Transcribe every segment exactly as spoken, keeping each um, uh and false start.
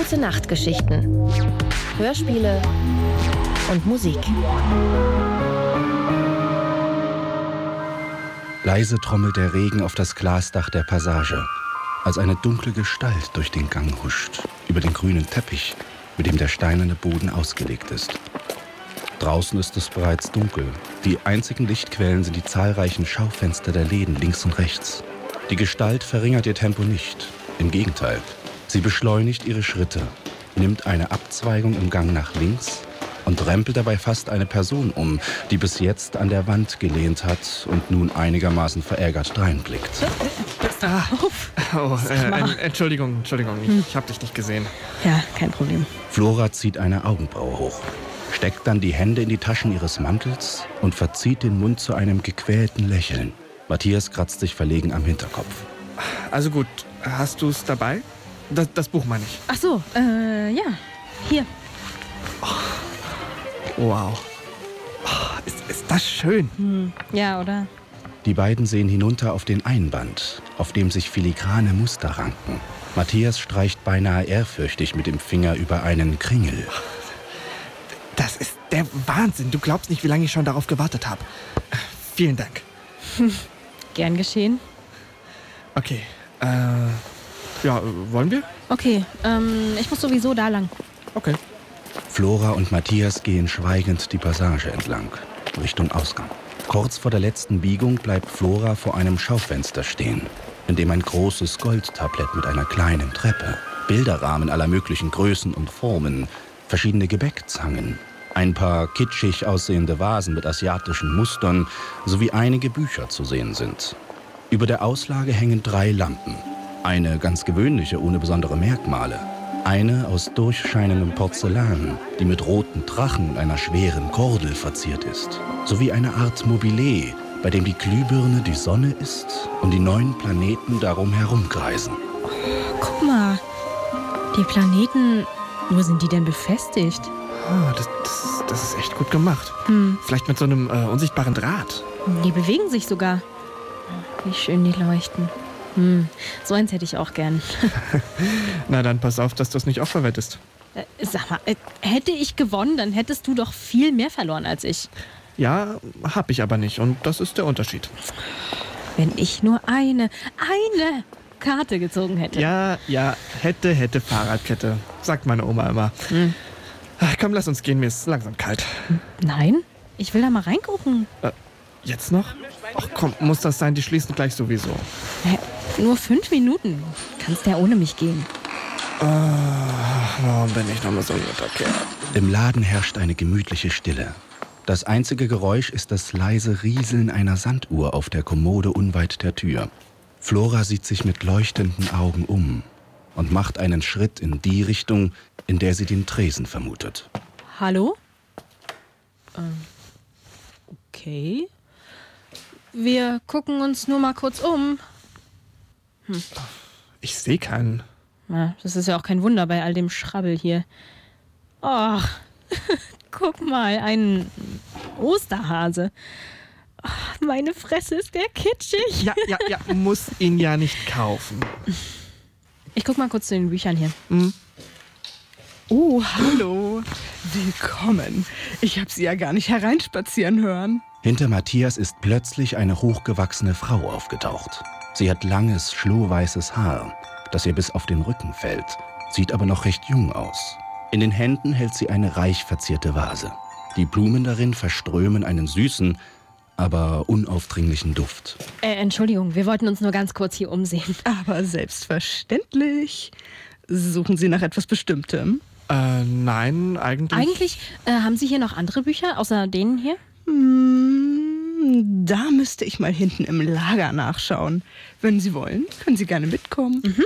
Gute Nachtgeschichten, Hörspiele und Musik. Leise trommelt der Regen auf das Glasdach der Passage, als eine dunkle Gestalt durch den Gang huscht, über den grünen Teppich, mit dem der steinerne Boden ausgelegt ist. Draußen ist es bereits dunkel. Die einzigen Lichtquellen sind die zahlreichen Schaufenster der Läden links und rechts. Die Gestalt verringert ihr Tempo nicht. Im Gegenteil, sie beschleunigt ihre Schritte, nimmt eine Abzweigung im Gang nach links und rempelt dabei fast eine Person um, die bis jetzt an der Wand gelehnt hat und nun einigermaßen verärgert dreinblickt. Ah, oh, äh, Entschuldigung, Entschuldigung, ich, ich hab dich nicht gesehen. Ja, kein Problem. Flora zieht eine Augenbraue hoch, steckt dann die Hände in die Taschen ihres Mantels und verzieht den Mund zu einem gequälten Lächeln. Matthias kratzt sich verlegen am Hinterkopf. Also gut, hast du es dabei? Das, das Buch meine ich. Ach so, äh, ja, hier. Oh, wow. Oh, ist, ist das schön. Hm, ja, oder? Die beiden sehen hinunter auf den Einband, auf dem sich filigrane Muster ranken. Matthias streicht beinahe ehrfürchtig mit dem Finger über einen Kringel. Das ist der Wahnsinn. Du glaubst nicht, wie lange ich schon darauf gewartet habe. Vielen Dank. Gern geschehen. Okay, äh, ja, wollen wir? Okay, ähm, ich muss sowieso da lang. Okay. Flora und Matthias gehen schweigend die Passage entlang, Richtung Ausgang. Kurz vor der letzten Biegung bleibt Flora vor einem Schaufenster stehen, in dem ein großes Goldtablett mit einer kleinen Treppe, Bilderrahmen aller möglichen Größen und Formen, verschiedene Gebäckzangen, ein paar kitschig aussehende Vasen mit asiatischen Mustern sowie einige Bücher zu sehen sind. Über der Auslage hängen drei Lampen. Eine ganz gewöhnliche, ohne besondere Merkmale. Eine aus durchscheinendem Porzellan, die mit roten Drachen und einer schweren Kordel verziert ist. Sowie eine Art Mobilier, bei dem die Glühbirne die Sonne ist und die neun Planeten darum herumkreisen. Oh, guck mal, die Planeten, wo sind die denn befestigt? Ah, das, das, das ist echt gut gemacht. Hm. Vielleicht mit so einem äh, unsichtbaren Draht. Die bewegen sich sogar. Wie schön die leuchten. Hm, so eins hätte ich auch gern. Na dann pass auf, dass du es nicht aufverwettest. Äh, sag mal, äh, hätte ich gewonnen, dann hättest du doch viel mehr verloren als ich. Ja, hab ich aber nicht und das ist der Unterschied. Wenn ich nur eine, eine Karte gezogen hätte. Ja, ja, hätte, hätte, Fahrradkette, sagt meine Oma immer. Hm. Ach, komm, lass uns gehen, mir ist langsam kalt. Nein, ich will da mal reingucken. Äh, jetzt noch? Ach komm, muss das sein, die schließen gleich sowieso. Hä, nur fünf Minuten. Kannst ja ohne mich gehen. Ach, warum bin ich noch mal so ein guter Kerl? Im Laden herrscht eine gemütliche Stille. Das einzige Geräusch ist das leise Rieseln einer Sanduhr auf der Kommode unweit der Tür. Flora sieht sich mit leuchtenden Augen um und macht einen Schritt in die Richtung, in der sie den Tresen vermutet. Hallo? Ähm, okay. Wir gucken uns nur mal kurz um. Hm. Ich sehe keinen. Na, das ist ja auch kein Wunder bei all dem Schrabbel hier. Ach, guck mal, ein Osterhase. Ach, meine Fresse, ist der kitschig. Ja, ja, ja, muss ihn ja nicht kaufen. Ich guck mal kurz zu den Büchern hier. Hm? Oh, hallo. Willkommen. Ich habe Sie ja gar nicht hereinspazieren hören. Hinter Matthias ist plötzlich eine hochgewachsene Frau aufgetaucht. Sie hat langes, schlohweißes Haar, das ihr bis auf den Rücken fällt, sieht aber noch recht jung aus. In den Händen hält sie eine reich verzierte Vase. Die Blumen darin verströmen einen süßen, aber unaufdringlichen Duft. Äh, Entschuldigung, wir wollten uns nur ganz kurz hier umsehen. Aber selbstverständlich. Suchen Sie nach etwas Bestimmtem? Äh, nein, eigentlich... Eigentlich, äh, haben Sie hier noch andere Bücher, außer denen hier? Hm, da müsste ich mal hinten im Lager nachschauen. Wenn Sie wollen, können Sie gerne mitkommen. Mhm.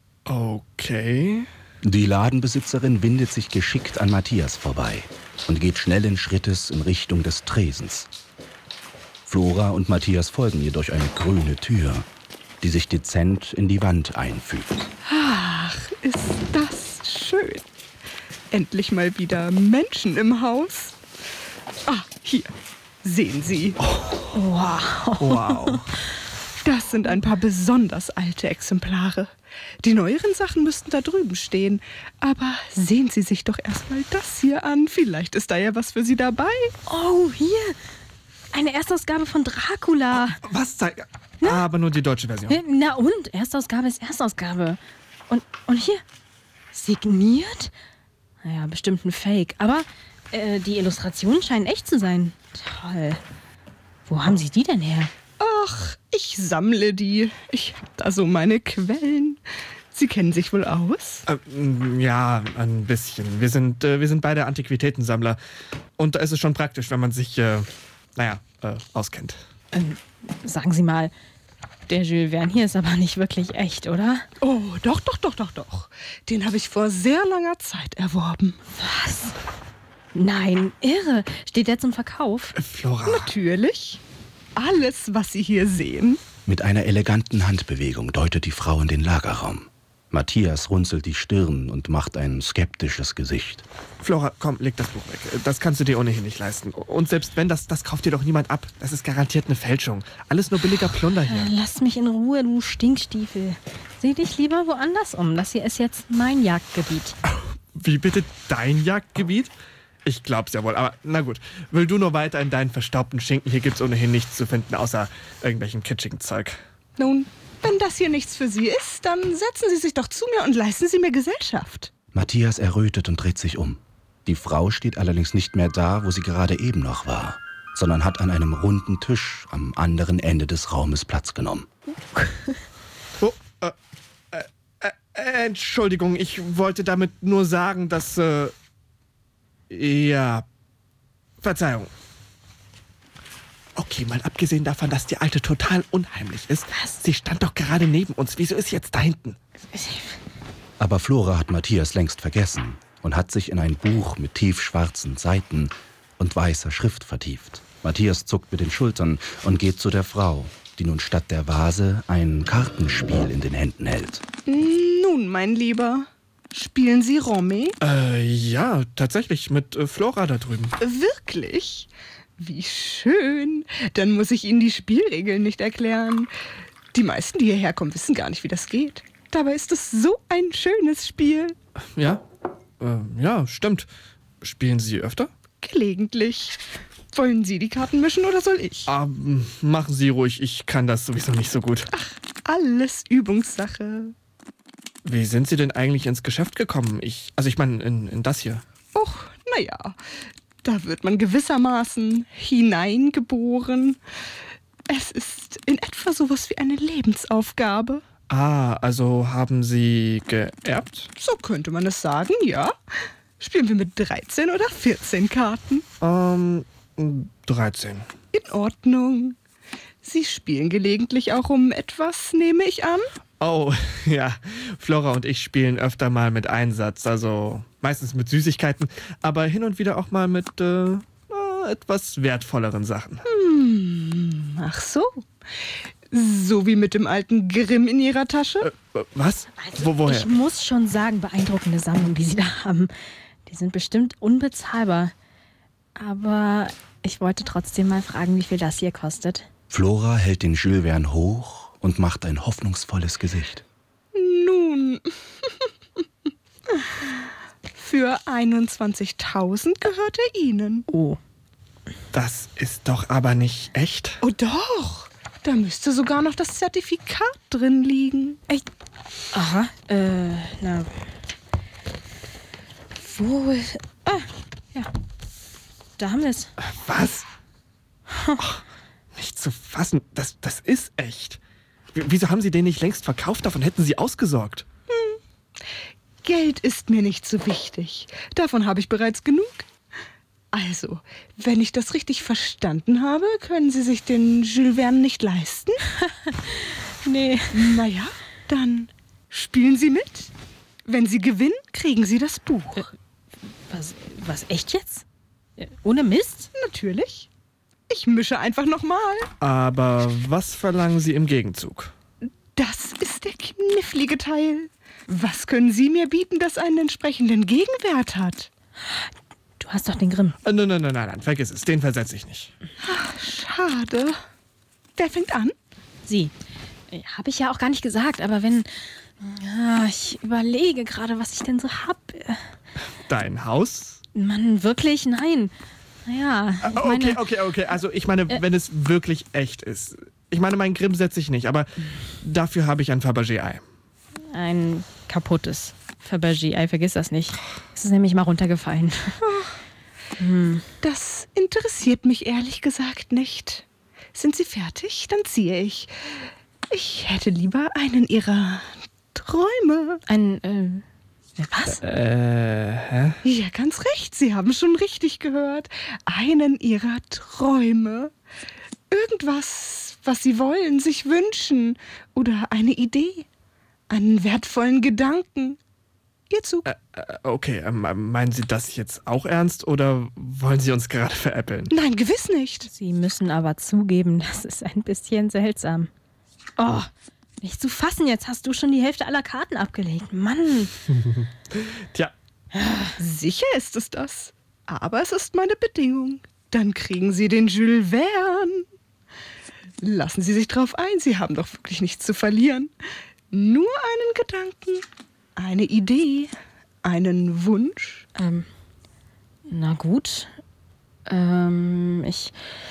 Okay. Die Ladenbesitzerin windet sich geschickt an Matthias vorbei und geht schnellen Schrittes in Richtung des Tresens. Flora und Matthias folgen ihr durch eine grüne Tür, die sich dezent in die Wand einfügt. Ach, ist das schön. Endlich mal wieder Menschen im Haus. Ah, hier, sehen Sie. Wow. Wow. Das sind ein paar besonders alte Exemplare. Die neueren Sachen müssten da drüben stehen. Aber sehen Sie sich doch erstmal das hier an. Vielleicht ist da ja was für Sie dabei. Oh, hier. Eine Erstausgabe von Dracula. Was? Zeig. Aber nur die deutsche Version. Na und? Erstausgabe ist Erstausgabe. Und, und hier. Signiert? Naja, bestimmt ein Fake. Aber äh, die Illustrationen scheinen echt zu sein. Toll. Wo haben Sie die denn her? Ach, ich sammle die. Ich hab da so meine Quellen. Sie kennen sich wohl aus? Äh, ja, ein bisschen. Wir sind, äh, wir sind beide Antiquitätensammler. Und da ist es schon praktisch, wenn man sich, äh, naja, äh, auskennt. Ähm, sagen Sie mal, der Jules Verne hier ist aber nicht wirklich echt, oder? Oh, doch, doch, doch, doch, doch. Den habe ich vor sehr langer Zeit erworben. Was? Nein, irre. Steht der zum Verkauf? Äh, Flora. Natürlich. Alles, was Sie hier sehen. Mit einer eleganten Handbewegung deutet die Frau in den Lagerraum. Matthias runzelt die Stirn und macht ein skeptisches Gesicht. Flora, komm, leg das Buch weg. Das kannst du dir ohnehin nicht leisten. Und selbst wenn, das, das kauft dir doch niemand ab. Das ist garantiert eine Fälschung. Alles nur billiger Plunder hier. Lass mich in Ruhe, du Stinkstiefel. Sieh dich lieber woanders um. Das hier ist jetzt mein Jagdgebiet. Wie bitte dein Jagdgebiet? Ich glaub's ja wohl, aber na gut. Will du nur weiter in deinen verstaubten Schinken? Hier gibt's ohnehin nichts zu finden, außer irgendwelchen kitschigen Zeug. Nun, wenn das hier nichts für Sie ist, dann setzen Sie sich doch zu mir und leisten Sie mir Gesellschaft. Matthias errötet und dreht sich um. Die Frau steht allerdings nicht mehr da, wo sie gerade eben noch war, sondern hat an einem runden Tisch am anderen Ende des Raumes Platz genommen. Oh, äh, äh, äh, Entschuldigung, ich wollte damit nur sagen, dass, äh, ja, Verzeihung. Okay, mal abgesehen davon, dass die Alte total unheimlich ist. Was? Sie stand doch gerade neben uns. Wieso ist sie jetzt da hinten? Aber Flora hat Matthias längst vergessen und hat sich in ein Buch mit tiefschwarzen Seiten und weißer Schrift vertieft. Matthias zuckt mit den Schultern und geht zu der Frau, die nun statt der Vase ein Kartenspiel in den Händen hält. Nun, mein Lieber, spielen Sie Romy? Äh, ja, tatsächlich, mit äh, Flora da drüben. Wirklich? Wie schön. Dann muss ich Ihnen die Spielregeln nicht erklären. Die meisten, die hierher kommen, wissen gar nicht, wie das geht. Dabei ist es so ein schönes Spiel. Ja, äh, ja, stimmt. Spielen Sie öfter? Gelegentlich. Wollen Sie die Karten mischen oder soll ich? Ähm, machen Sie ruhig, ich kann das sowieso nicht so gut. Ach, alles Übungssache. Wie sind Sie denn eigentlich ins Geschäft gekommen? Ich, also ich meine, in, in das hier. Och, naja, da wird man gewissermaßen hineingeboren. Es ist in etwa sowas wie eine Lebensaufgabe. Ah, also haben Sie geerbt? So könnte man es sagen, ja. Spielen wir mit dreizehn oder vierzehn Karten? Ähm, dreizehn. In Ordnung. Sie spielen gelegentlich auch um etwas, nehme ich an? Oh, ja. Flora und ich spielen öfter mal mit Einsatz, also meistens mit Süßigkeiten, aber hin und wieder auch mal mit äh, etwas wertvolleren Sachen. Hm, ach so. So wie mit dem alten Grimm in Ihrer Tasche? Äh, was? Also, Wo, woher? ich muss schon sagen, beeindruckende Sammlung, die Sie da haben. Die sind bestimmt unbezahlbar. Aber ich wollte trotzdem mal fragen, wie viel das hier kostet. Flora hält den Jules Verne hoch und macht ein hoffnungsvolles Gesicht. Nun, für einundzwanzigtausend gehört er Ihnen. Oh. Das ist doch aber nicht echt. Oh doch, da müsste sogar noch das Zertifikat drin liegen. Echt? Aha, äh, na. Wo ist. Ah, ja. Da haben wir es. Was? Oh, nicht zu fassen, das, das ist echt. W- Wieso haben Sie den nicht längst verkauft? Davon hätten Sie ausgesorgt. Geld ist mir nicht so wichtig. Davon habe ich bereits genug. Also, wenn ich das richtig verstanden habe, können Sie sich den Jules Verne nicht leisten? Nee. Naja, dann spielen Sie mit. Wenn Sie gewinnen, kriegen Sie das Buch. Was, was, echt jetzt? Äh, Ohne Mist? Natürlich. Ich mische einfach nochmal. Aber was verlangen Sie im Gegenzug? Das ist der knifflige Teil. Was können Sie mir bieten, das einen entsprechenden Gegenwert hat? Du hast doch den Grimm. Äh, nein, nein, nein, nein, nein, vergiss es, den versetze ich nicht. Schade. Wer fängt an? Sie. Äh, Habe ich ja auch gar nicht gesagt, aber wenn Ja, ich überlege gerade, was ich denn so hab. Dein Haus? Mann, wirklich? Nein. Naja, ich Ah, meine... Okay, okay, okay. Also ich meine, Äh. wenn es wirklich echt ist. Ich meine, meinen Grimm setze ich nicht, aber dafür habe ich ein Fabergé-Ei. Ein kaputtes Fabergé-Ei, vergiss das nicht. Es ist nämlich mal runtergefallen. Das interessiert mich ehrlich gesagt nicht. Sind Sie fertig? Dann ziehe ich. Ich hätte lieber einen Ihrer Träume. Ein, äh, was? Äh, hä? Ja, ganz recht. Sie haben schon richtig gehört. Einen Ihrer Träume. Irgendwas, was Sie wollen, sich wünschen. Oder eine Idee. Einen wertvollen Gedanken. Ihr Zug. Äh, okay, ähm, meinen Sie das jetzt auch ernst oder wollen Sie uns gerade veräppeln? Nein, gewiss nicht. Sie müssen aber zugeben, das ist ein bisschen seltsam. Oh, nicht zu fassen, jetzt hast du schon die Hälfte aller Karten abgelegt. Mann. Tja, Sicher ist es das. Aber es ist meine Bedingung. Dann kriegen Sie den Jules Verne. Lassen Sie sich drauf ein. Sie haben doch wirklich nichts zu verlieren. Nur einen Gedanken, eine Idee, einen Wunsch. Ähm, na gut. Ähm, ich...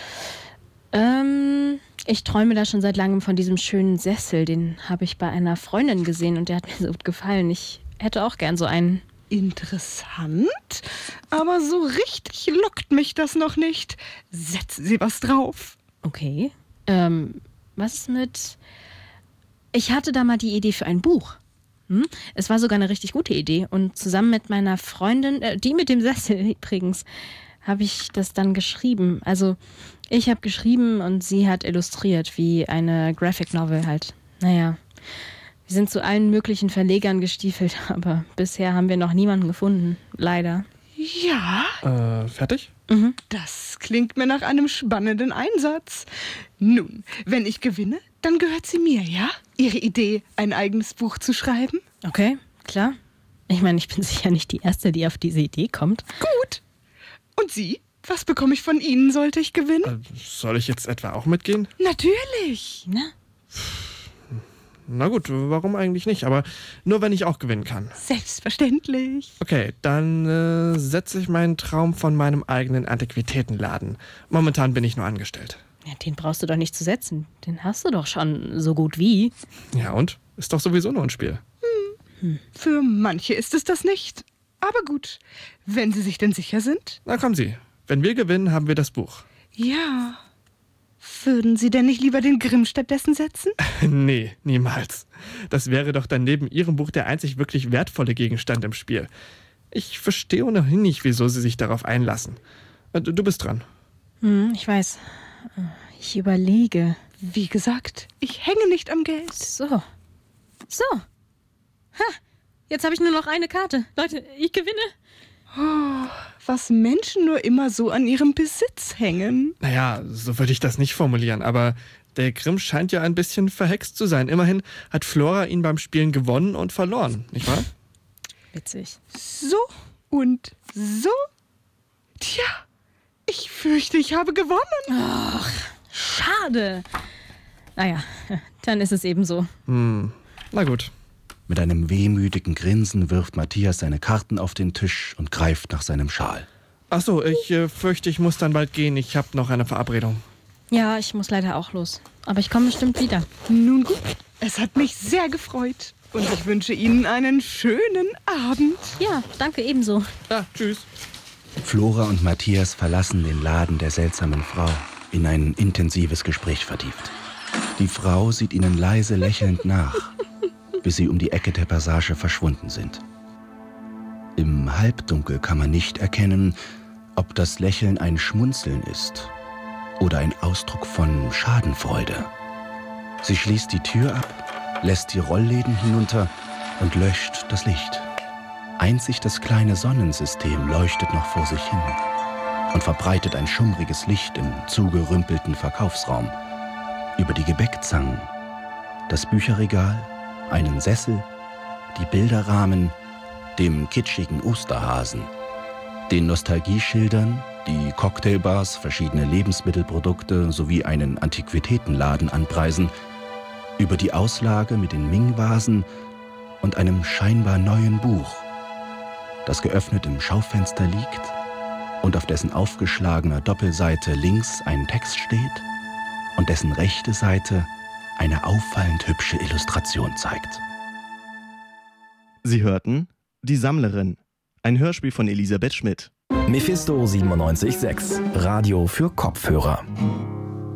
Ähm... Ich träume da schon seit langem von diesem schönen Sessel. Den habe ich bei einer Freundin gesehen und der hat mir so gut gefallen. Ich hätte auch gern so einen. Interessant, aber so richtig lockt mich das noch nicht. Setzen Sie was drauf. Okay. Ähm, was ist mit... Ich hatte da mal die Idee für ein Buch. Hm? Es war sogar eine richtig gute Idee. Und zusammen mit meiner Freundin, äh, die mit dem Sessel übrigens, habe ich das dann geschrieben. Also ich habe geschrieben und sie hat illustriert, wie eine Graphic Novel halt. Naja, wir sind zu allen möglichen Verlegern gestiefelt, aber bisher haben wir noch niemanden gefunden. Leider. Ja, äh, fertig? Mhm. das klingt mir nach einem spannenden Einsatz. Nun, wenn ich gewinne, dann gehört sie mir, ja? Ihre Idee, ein eigenes Buch zu schreiben? Okay, klar. Ich meine, ich bin sicher nicht die Erste, die auf diese Idee kommt. Gut. Und Sie? Was bekomme ich von Ihnen, sollte ich gewinnen? Äh, soll ich jetzt etwa auch mitgehen? Natürlich. Na? Na gut, warum eigentlich nicht? Aber nur, wenn ich auch gewinnen kann. Selbstverständlich. Okay, dann äh, setze ich meinen Traum von meinem eigenen Antiquitätenladen. Momentan bin ich nur angestellt. Ja, den brauchst du doch nicht zu setzen. Den hast du doch schon so gut wie. Ja und? Ist doch sowieso nur ein Spiel. Für manche ist es das nicht. Aber gut, wenn Sie sich denn sicher sind. Na kommen Sie. Wenn wir gewinnen, haben wir das Buch. Ja. Würden Sie denn nicht lieber den Grimm stattdessen setzen? Nee, niemals. Das wäre doch dann neben Ihrem Buch der einzig wirklich wertvolle Gegenstand im Spiel. Ich verstehe ohnehin nicht, wieso Sie sich darauf einlassen. Äh, Du du bist dran. Hm, ich weiß. Ich überlege. Wie gesagt, ich hänge nicht am Geld. So. So. Ha. Jetzt habe ich nur noch eine Karte. Leute, ich gewinne. Oh, was Menschen nur immer so an ihrem Besitz hängen. Naja, so würde ich das nicht formulieren, aber der Grimm scheint ja ein bisschen verhext zu sein. Immerhin hat Flora ihn beim Spielen gewonnen und verloren, nicht wahr? Witzig. So und so. Tja, ich fürchte, ich habe gewonnen. Schade. Naja, dann ist es eben so. Hm, na gut. Mit einem wehmütigen Grinsen wirft Matthias seine Karten auf den Tisch und greift nach seinem Schal. Ach so, ich äh, fürchte, ich muss dann bald gehen. Ich habe noch eine Verabredung. Ja, ich muss leider auch los. Aber ich komme bestimmt wieder. Nun gut, es hat mich sehr gefreut. Und ich wünsche Ihnen einen schönen Abend. Ja, danke ebenso. Ja, tschüss. Flora und Matthias verlassen den Laden der seltsamen Frau, in ein intensives Gespräch vertieft. Die Frau sieht ihnen leise lächelnd nach, bis sie um die Ecke der Passage verschwunden sind. Im Halbdunkel kann man nicht erkennen, ob das Lächeln ein Schmunzeln ist oder ein Ausdruck von Schadenfreude. Sie schließt die Tür ab, lässt die Rollläden hinunter und löscht das Licht. Einzig das kleine Sonnensystem leuchtet noch vor sich hin und verbreitet ein schummriges Licht im zugerümpelten Verkaufsraum. Über die Gebäckzangen, das Bücherregal, einen Sessel, die Bilderrahmen, dem kitschigen Osterhasen, den Nostalgieschildern, die Cocktailbars, verschiedene Lebensmittelprodukte sowie einen Antiquitätenladen anpreisen, über die Auslage mit den Ming-Vasen und einem scheinbar neuen Buch, das geöffnet im Schaufenster liegt und auf dessen aufgeschlagener Doppelseite links ein Text steht und dessen rechte Seite eine auffallend hübsche Illustration zeigt. Sie hörten Die Sammlerin, ein Hörspiel von Elisabeth Schmidt. Mephisto siebenundneunzig Komma sechs, Radio für Kopfhörer.